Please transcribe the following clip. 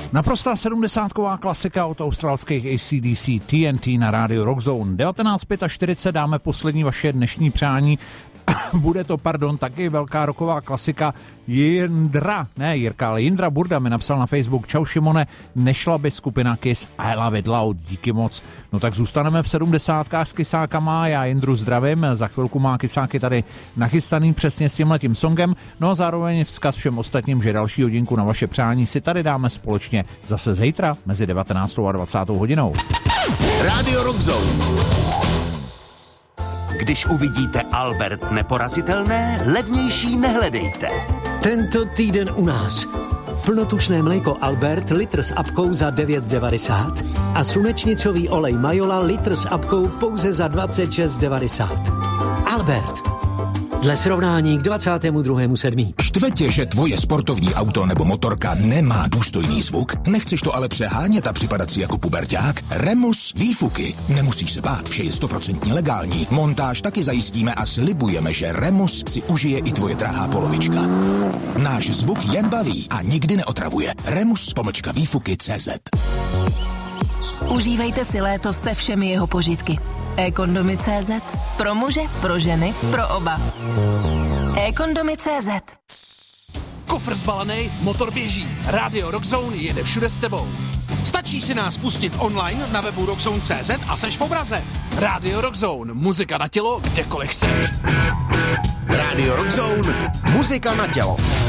Naprostá 70ková klasika od australských AC/DC TNT na rádiu Rockzone. 19:45 dáme poslední vaše dnešní přání. Bude to, taky velká rocková klasika. Jindra Burda mi napsal na Facebook: Čau Šimone, nešla by skupina Kiss I Love It Loud, díky moc. No tak zůstaneme v 70kách s Kisákama, já Jindru zdravím, za chvilku má Kisáky tady nachystaný přesně s tímhletím songem, no a zároveň vzkaz všem ostatním, že další hodinku na vaše přání si tady dáme společně zase zítra mezi 19. a 20. hodinou. Radio Rockzone. Když uvidíte Albert neporazitelné, levnější nehledejte. Tento týden u nás. Plnotučné mléko Albert litr s apkou za 9,90 a slunečnicový olej Majola litr s apkou pouze za 26,90. Albert. Dle srovnání k 22.7. Štve tě, že tvoje sportovní auto nebo motorka nemá důstojný zvuk? Nechceš to ale přehánět a připadat si jako puberťák? Remus výfuky. Nemusíš se bát, vše je 100% legální. Montáž taky zajistíme a slibujeme, že Remus si užije i tvoje drahá polovička. Náš zvuk jen baví a nikdy neotravuje. Remus-výfuky.cz. Užívejte si léto se všemi jeho požitky. eKondomy.cz. Pro muže, pro ženy, pro oba. eKondomy.cz. Kofr zbalený, motor běží. Radio Rockzone jede všude s tebou. Stačí si nás pustit online na webu rockzone.cz a seš v obraze. Radio Rockzone, muzika na tělo, kdekoliv chceš. Radio Rockzone, muzika na tělo.